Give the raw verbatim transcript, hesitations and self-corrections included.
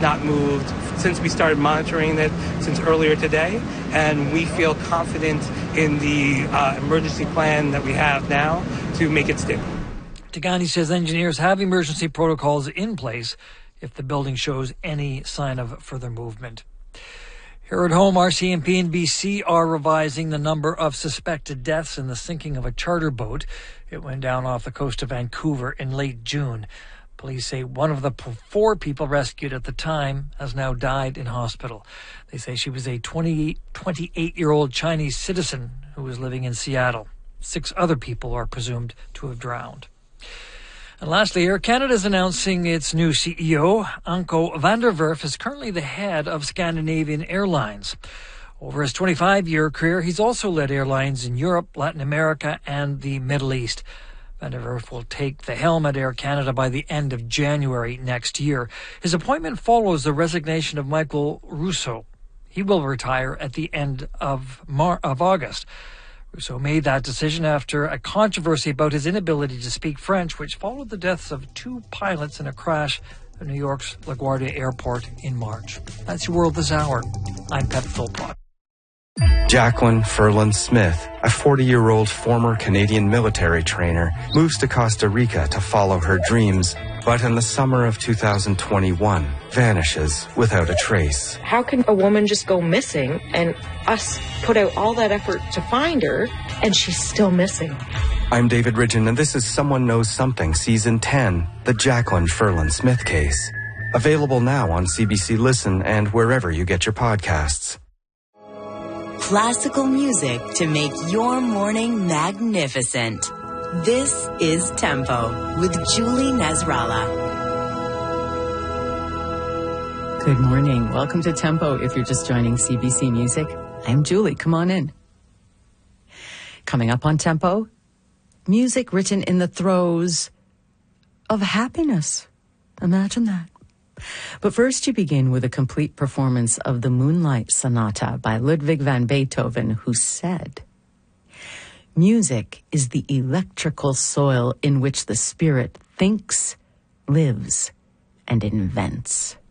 not moved since we started monitoring it since earlier today, and we feel confident in the uh, emergency plan that we have now to make it stable. Tigani says engineers have emergency protocols in place if the building shows any sign of further movement. Here at home, R C M P and B C are revising the number of suspected deaths in the sinking of a charter boat. It went down off the coast of Vancouver in late June. Police say one of the four people rescued at the time has now died in hospital. They say she was a twenty-eight-year-old Chinese citizen who was living in Seattle. Six other people are presumed to have drowned. And lastly, Air Canada is announcing its new C E O. Anko van der Werf is currently the head of Scandinavian Airlines. Over his twenty-five-year career, he's also led airlines in Europe, Latin America, and the Middle East. Van der Werf will take the helm at Air Canada by the end of January next year. His appointment follows the resignation of Michael Rousseau. He will retire at the end of, Mar- of August. Rousseau made that decision after a controversy about his inability to speak French, which followed the deaths of two pilots in a crash at New York's LaGuardia Airport in March. That's your world this hour. I'm Pep Philpott. Jacqueline Ferland Smith, a forty-year-old former Canadian military trainer, moves to Costa Rica to follow her dreams, but in the summer of two thousand twenty-one, vanishes without a trace. How can a woman just go missing and us put out all that effort to find her and she's still missing? I'm David Ridgen, and this is Someone Knows Something, Season ten, the Jacqueline Ferland Smith case. Available now on C B C Listen and wherever you get your podcasts. Classical music to make your morning magnificent. This is Tempo with Julie Nasrallah. Good morning. Welcome to Tempo. If you're just joining C B C Music, I'm Julie. Come on in. Coming up on Tempo, music written in the throes of happiness. Imagine that. But first you begin with a complete performance of the Moonlight Sonata by Ludwig van Beethoven, who said, "Music is the electrical soil in which the spirit thinks, lives, and invents."